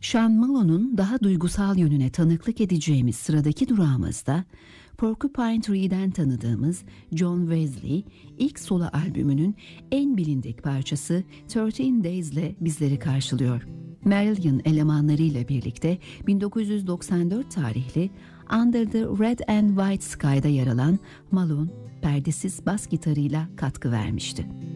Sean Malone'un daha duygusal yönüne tanıklık edeceğimiz sıradaki durağımızda Porcupine Tree'den tanıdığımız John Wesley ilk solo albümünün en bilindik parçası 13 Days'le bizleri karşılıyor. Marillion elemanlarıyla birlikte 1994 tarihli Under the Red and White Sky'da yer alan Malone perdesiz bas gitarıyla katkı vermişti.